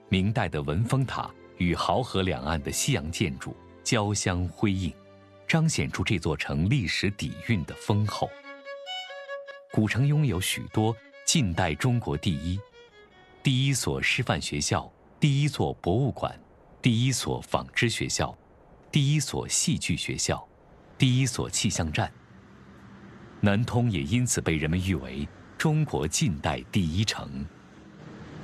明代的文峰塔与濠河两岸的西洋建筑交相辉映，彰显出这座城历史底蕴的丰厚。古城拥有许多近代中国第一所师范学校、第一座博物馆、第一所纺织学校、第一所戏剧学校、第一所气象站。南通也因此被人们誉为中国近代第一城。